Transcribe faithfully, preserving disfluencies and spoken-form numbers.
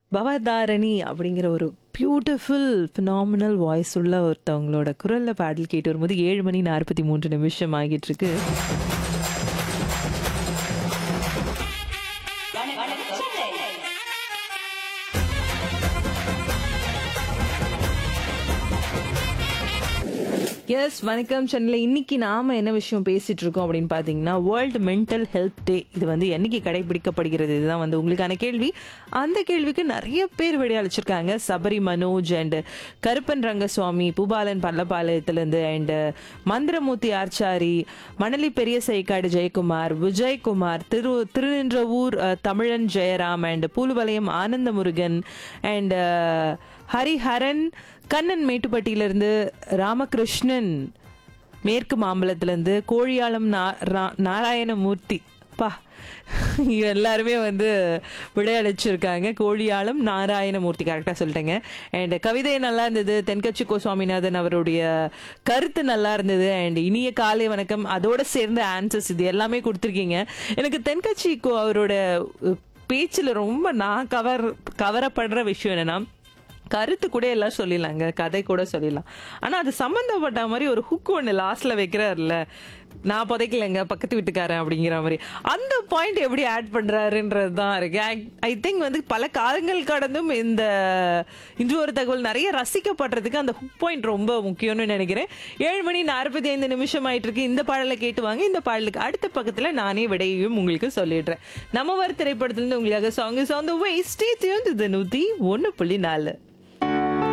பவதாரணி அப்படிங்கிற ஒரு beautiful phenomenal voice உள்ள ஒருத்தவங்களோட குரல்ல பாடல் கேட்டு வரும்போது ஏழு மணி நாற்பத்தி மூன்று நிமிஷம் ஆகிட்டு இருக்கு. எஸ் வணக்கம் சென்னையில் இன்னைக்கு நாம என்ன விஷயம் பேசிட்டு இருக்கோம் அப்படின்னு பார்த்தீங்கன்னா வேர்ல்டு மென்டல் ஹெல்த் டே. இது வந்து என்னைக்கு கடைபிடிக்கப்படுகிறது, இதுதான் வந்து உங்களுக்கான கேள்வி. அந்த கேள்விக்கு நிறைய பேர் விடையளிச்சிருக்காங்க. சபரி மனோஜ் அண்ட் கருப்பன் ரங்கசுவாமி, பூபாலன் பள்ளப்பாளையத்திலிருந்து அண்ட் மந்திரமூர்த்தி ஆர்ச்சாரி, மணலி பெரிய சைக்காடு ஜெயக்குமார், விஜயகுமார், திரு திருநின்றவூர் தமிழன் Jayaram and பூலுவலயம் Ananda Murugan and Hariharan, Kannan மேட்டுப்பட்டியிலிருந்து Ramakrishnan, மேற்கு மாம்பலத்திலிருந்து கோழியாளம் நாராயணமூர்த்தி. பா எல்லாருமே வந்து விடையளிச்சிருக்காங்க. கோழியாளம் நாராயணமூர்த்தி கரெக்டாக சொல்லிட்டேங்க. அண்ட் கவிதை நல்லா இருந்தது. தென்கட்சி கோ சுவாமிநாதன் அவருடைய கருத்து நல்லா இருந்தது. அண்ட் இனிய காலை வணக்கம், அதோட சேர்ந்த ஆன்சர்ஸ் இது எல்லாமே கொடுத்துருக்கீங்க. எனக்கு தென்கட்சி கோ அவரோட பேச்சில் ரொம்ப நான் கவர் கவரப்படுற விஷயம் என்னன்னா, கருத்து கூட எல்லாம் சொல்லிடலாங்க, கதை கூட சொல்லிடலாம், ஆனால் அது சம்மந்தப்பட்ட மாதிரி ஒரு ஹுக் ஒன்று லாஸ்ட்ல வைக்கிறாருல்ல, நான் புதைக்கலைங்க பக்கத்து வீட்டுக்காரன் அப்படிங்கிற மாதிரி, அந்த பாயிண்ட் எப்படி ஆட் பண்றாருன்றது தான் இருக்கு. ஐ திங்க் வந்து பல காலங்கள் கடந்தும் இந்த இன்று ஒரு தகவல் நிறைய ரசிக்கப்படுறதுக்கு அந்த ஹுக் பாயிண்ட் ரொம்ப முக்கியம்னு நினைக்கிறேன். ஏழு மணி நாற்பத்தி ஐந்து நிமிஷம் ஆயிட்டு இருக்கு. இந்த பாடலை கேட்டு வாங்க. இந்த பாடலுக்கு அடுத்த பக்கத்துல நானே விடையையும் உங்களுக்கு சொல்லிடுறேன். நம்ம வர திரைப்படத்துல இருந்து உங்களுக்காக song is on the way. Stay tuned. இது நூத்தி ஒன்னு புள்ளி நாலு.